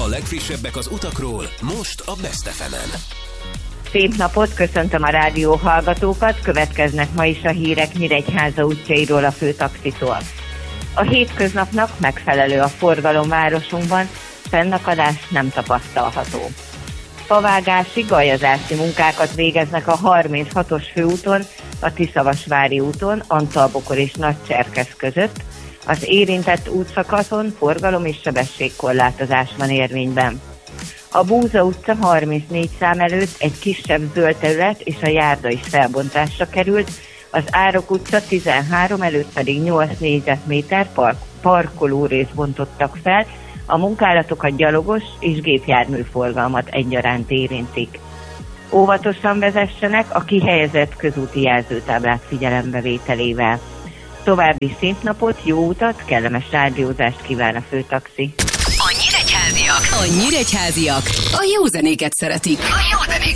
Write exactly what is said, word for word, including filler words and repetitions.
A legfrissebbek az utakról, most a Best ef emen. Szép napot, köszöntöm a rádió hallgatókat, következnek ma is a hírek Nyíregyháza útjairól a főtaxitól. A hétköznapnak megfelelő a forgalom városunkban, fennakadás nem tapasztalható. Pavágási, galjazási munkákat végeznek a harminchatos főúton, a Tiszavasvári úton, Antalbokor és Nagycserkesz között. Az érintett útszakaszon forgalom és sebességkorlátozás van érvényben. A Búza utca harmincnégy szám előtt egy kisebb zöld terület és a járda is felbontásra került, az Árok utca tizenhárom előtt pedig nyolc négyzetméter park, parkolórészt bontottak fel, a munkálatokat gyalogos és gépjárműforgalmat egyaránt érintik. Óvatosan vezessenek a kihelyezett közúti jelzőtáblák figyelembevételével. További szép napot, jó utat, kellemes rádiózást kíván a főtaxi. A nyíregyháziak, a nyíregyháziak a jó zenéket szeretik. A jó zenéket.